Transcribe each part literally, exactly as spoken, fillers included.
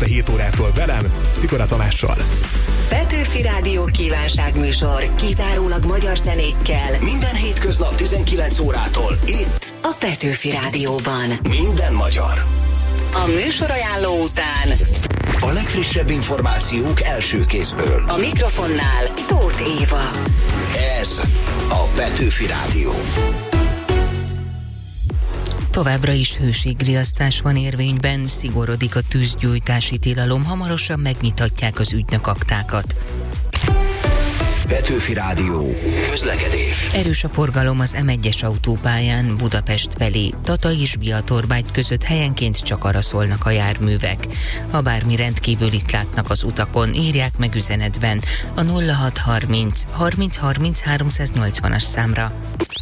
este hét órától velem, Szikora Tamással. Petőfi Rádió kívánságműsor, kizárólag magyar zenékkel. Minden hétköznap tizenkilenc órától itt a Petőfi Rádióban. Minden magyar. A műsorajánló után a legfrissebb információk első kézből. A mikrofonnál Tóth Éva. Ez a Petőfi Rádió. Továbbra is hőségriasztás van érvényben, szigorodik a tűzgyújtási tilalom, hamarosan megnyithatják az ügynökaktákat. Petőfi Rádió. Közlekedés. Erős a forgalom az em egyes autópályán Budapest felé. Tata és Biatorbágy között helyenként csak arra szólnak a járművek. Ha bármi rendkívülit látnak az utakon, írják meg üzenetben a nulla hat harminc harminc harminc háromszáznyolcvanas számra.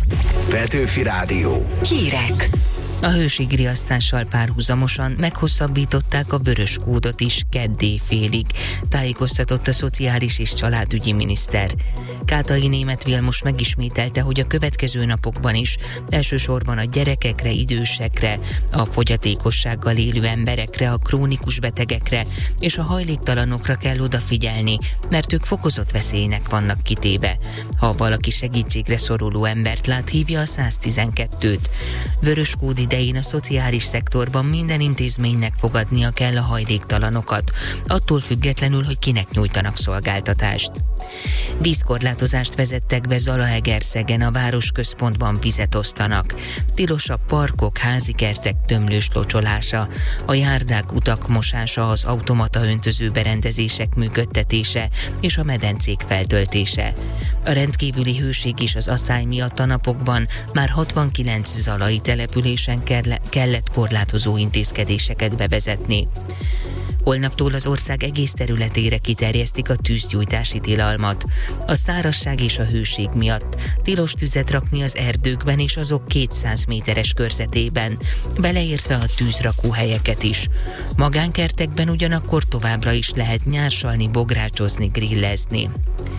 Petőfi Rádió. Hírek. A hőségriasztással párhuzamosan meghosszabbították a vörös kódot is keddé félig, tájékoztatott a Szociális és Családügyi Miniszter. Kátai Németh Vilmos megismételte, hogy a következő napokban is elsősorban a gyerekekre, idősekre, a fogyatékossággal élő emberekre, a krónikus betegekre és a hajléktalanokra kell odafigyelni, mert ők fokozott veszélynek vannak kitéve. Ha valaki segítségre szoruló embert lát, hívja a száztizenkettőt. Vörös kód idején a szociális szektorban minden intézménynek fogadnia kell a hajléktalanokat, attól függetlenül, hogy kinek nyújtanak szolgáltatást. Vízkorlátozást vezettek be Zalaegerszegen, a városközpontban vizet osztanak. Tilos a parkok, házikertek tömlős locsolása, a járdák, utak mosása, az automata öntöző berendezések működtetése és a medencék feltöltése. A rendkívüli hőség és az asszály miatt a napokban már hatvankilenc zalai településen kellett korlátozó intézkedéseket bevezetni. Holnaptól az ország egész területére kiterjesztik a tűzgyújtási tilalmat. A szárazság és a hőség miatt tilos tüzet rakni az erdőkben és azok kétszáz méteres körzetében, beleértve a tűzrakóhelyeket is. Magánkertekben ugyanakkor továbbra is lehet nyársalni, bográcsozni, grillezni.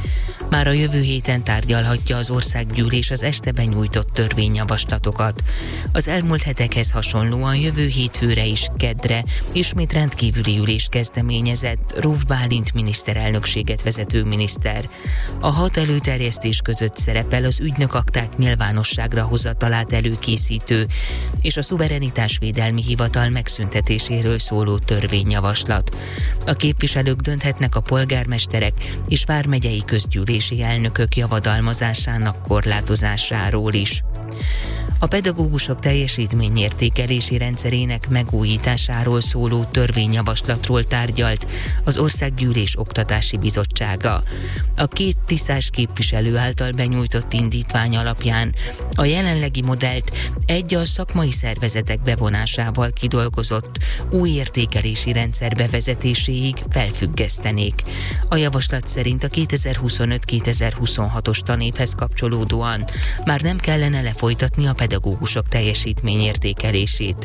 Már a jövő héten tárgyalhatja az országgyűlés az este benyújtott törvényjavaslatokat. Az elmúlt hetekhez hasonlóan jövő hétfőre is, keddre ismét rendkívüli ülés kezdeményezett Rózsa Bálint miniszterelnökséget vezető miniszter. A hat előterjesztés között szerepel az ügynökakták nyilvánosságra hozatalát előkészítő és a szuverenitásvédelmi hivatal megszüntetéséről szóló törvényjavaslat. A képviselők dönthetnek a polgármesterek és vármegyei közgyűlés elnökök javadalmazásának korlátozásáról is. A pedagógusok teljesítményértékelési rendszerének megújításáról szóló törvényjavaslatról tárgyalt az Országgyűlés Oktatási Bizottsága. A két tisztás képviselő által benyújtott indítvány alapján a jelenlegi modellt egy a szakmai szervezetek bevonásával kidolgozott új értékelési rendszer bevezetéséig felfüggesztenék. A javaslat szerint a kétezer-huszonöt kétezer-huszonhatos tanévhez kapcsolódóan már nem kellene lefolytatni a pedagógusok teljesítményértékelését.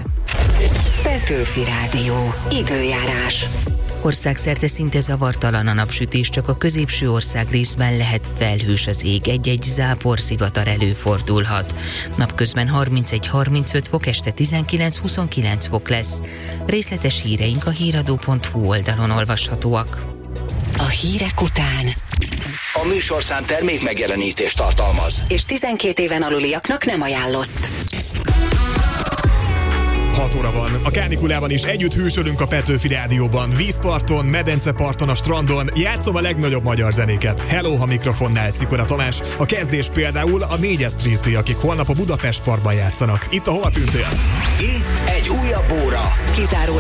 Petőfi Rádió. Időjárás. Országszerte szinte zavartalan a napsütés, csak a középső ország részben lehet felhős az ég, egy-egy zápor, zivatar előfordulhat. Napközben harmincegy-harmincöt fok, este tizenkilenc-huszonkilenc fok lesz. Részletes híreink a híradó pont hu oldalon olvashatóak. A hírek után A műsorszám termék megjelenítést tartalmaz, és tizenkét éven aluliaknak nem ajánlott. hat óra van. A kánikulában is együtt hűsölünk a Petőfi Rádióban. Vízparton, medenceparton, a strandon. Játszom a legnagyobb magyar zenéket. Hello, ha mikrofonnál Szikora Tamás. A kezdés például a négyes Street-i, akik holnap a Budapest Parkban játszanak. Itt a Hova tűntél? itt egy újabb óra. Kizárólag